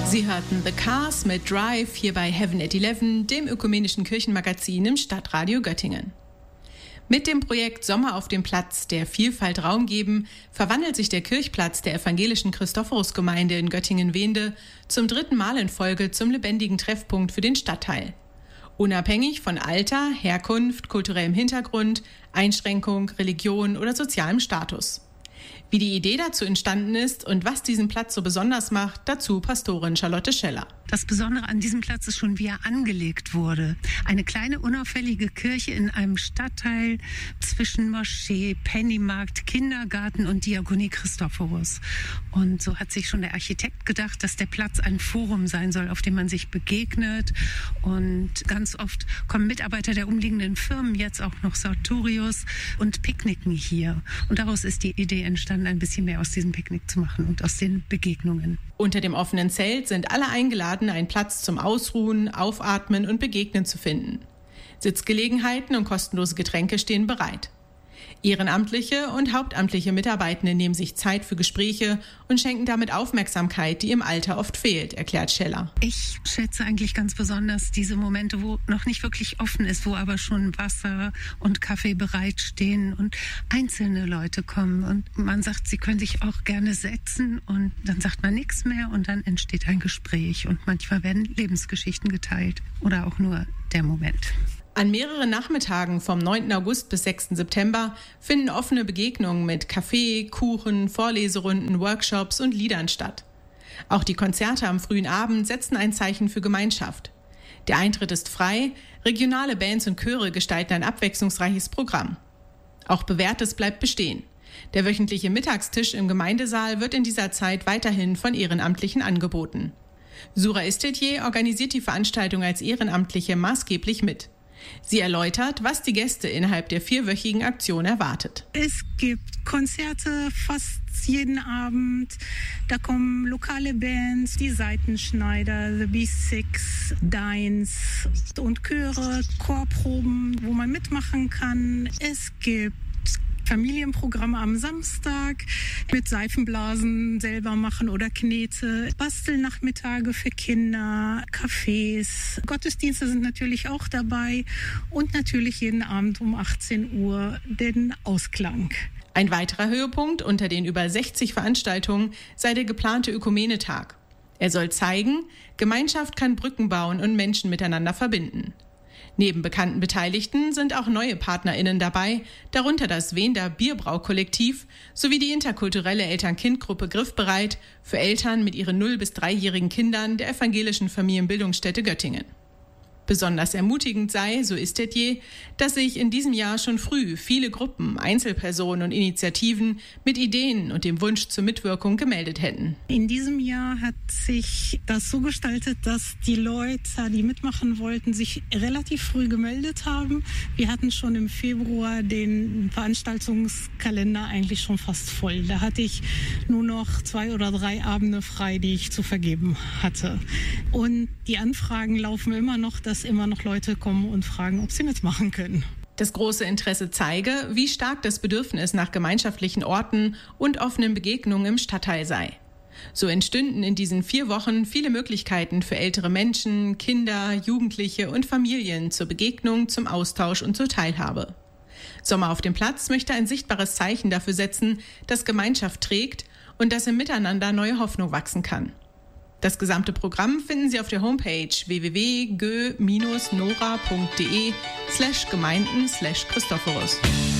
Sie hörten The Cars mit Drive hier bei Heaven at 11, dem ökumenischen Kirchenmagazin im Stadtradio Göttingen. Mit dem Projekt Sommer auf dem Platz, der Vielfalt Raum geben, verwandelt sich der Kirchplatz der evangelischen Christophorusgemeinde in Göttingen-Wende zum 3. Mal in Folge zum lebendigen Treffpunkt für den Stadtteil. Unabhängig von Alter, Herkunft, kulturellem Hintergrund, Einschränkung, Religion oder sozialem Status. Wie die Idee dazu entstanden ist und was diesen Platz so besonders macht, dazu Pastorin Charlotte Scheller. Das Besondere an diesem Platz ist schon, wie er angelegt wurde. Eine kleine, unauffällige Kirche in einem Stadtteil zwischen Moschee, Pennymarkt, Kindergarten und Diakonie Christophorus. Und so hat sich schon der Architekt gedacht, dass der Platz ein Forum sein soll, auf dem man sich begegnet. Und ganz oft kommen Mitarbeiter der umliegenden Firmen, jetzt auch noch Sartorius, und picknicken hier. Und daraus ist die Idee entstanden, ein bisschen mehr aus diesem Picknick zu machen und aus den Begegnungen. Unter dem offenen Zelt sind alle eingeladen, einen Platz zum Ausruhen, Aufatmen und Begegnen zu finden. Sitzgelegenheiten und kostenlose Getränke stehen bereit. Ehrenamtliche und hauptamtliche Mitarbeitende nehmen sich Zeit für Gespräche und schenken damit Aufmerksamkeit, die im Alter oft fehlt, erklärt Scheller. Ich schätze eigentlich ganz besonders diese Momente, wo noch nicht wirklich offen ist, wo aber schon Wasser und Kaffee bereitstehen und einzelne Leute kommen und man sagt, sie können sich auch gerne setzen und dann sagt man nichts mehr und dann entsteht ein Gespräch und manchmal werden Lebensgeschichten geteilt oder auch nur der Moment. An mehreren Nachmittagen vom 9. August bis 6. September finden offene Begegnungen mit Kaffee, Kuchen, Vorleserunden, Workshops und Liedern statt. Auch die Konzerte am frühen Abend setzen ein Zeichen für Gemeinschaft. Der Eintritt ist frei, regionale Bands und Chöre gestalten ein abwechslungsreiches Programm. Auch Bewährtes bleibt bestehen. Der wöchentliche Mittagstisch im Gemeindesaal wird in dieser Zeit weiterhin von Ehrenamtlichen angeboten. Sura Istetier organisiert die Veranstaltung als Ehrenamtliche maßgeblich mit. Sie erläutert, was die Gäste innerhalb der 4-wöchigen Aktion erwartet. Es gibt Konzerte fast jeden Abend. Da kommen lokale Bands, die Seitenschneider, The B6, Deins und Chöre, Chorproben, wo man mitmachen kann. Es gibt Familienprogramme am Samstag mit Seifenblasen selber machen oder Knete, Bastelnachmittage für Kinder, Cafés, Gottesdienste sind natürlich auch dabei und natürlich jeden Abend um 18 Uhr den Ausklang. Ein weiterer Höhepunkt unter den über 60 Veranstaltungen sei der geplante Ökumenetag. Er soll zeigen, Gemeinschaft kann Brücken bauen und Menschen miteinander verbinden. Neben bekannten Beteiligten sind auch neue PartnerInnen dabei, darunter das Wehender Bierbraukollektiv sowie die interkulturelle Eltern-Kind-Gruppe Griffbereit für Eltern mit ihren 0- bis 3-jährigen Kindern der evangelischen Familienbildungsstätte Göttingen. Besonders ermutigend sei, so Istetier, dass sich in diesem Jahr schon früh viele Gruppen, Einzelpersonen und Initiativen mit Ideen und dem Wunsch zur Mitwirkung gemeldet hätten. In diesem Jahr hat sich das so gestaltet, dass die Leute, die mitmachen wollten, sich relativ früh gemeldet haben. Wir hatten schon im Februar den Veranstaltungskalender eigentlich schon fast voll. Da hatte ich nur noch 2 oder 3 Abende frei, die ich zu vergeben hatte. Und die Anfragen laufen immer noch, dass immer noch Leute kommen und fragen, ob sie mitmachen können. Das große Interesse zeige, wie stark das Bedürfnis nach gemeinschaftlichen Orten und offenen Begegnungen im Stadtteil sei. So entstünden in diesen 4 Wochen viele Möglichkeiten für ältere Menschen, Kinder, Jugendliche und Familien zur Begegnung, zum Austausch und zur Teilhabe. Sommer auf dem Platz möchte ein sichtbares Zeichen dafür setzen, dass Gemeinschaft trägt und dass im Miteinander neue Hoffnung wachsen kann. Das gesamte Programm finden Sie auf der Homepage www.gö-nora.de/Gemeinden/Christophorus.